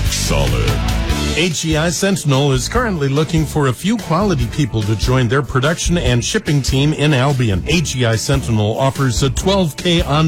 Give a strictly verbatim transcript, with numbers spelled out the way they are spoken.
rock solid. H E I Sentinel is currently looking for a few quality people to join their production and shipping team in Albion. H E I Sentinel offers a twelve K on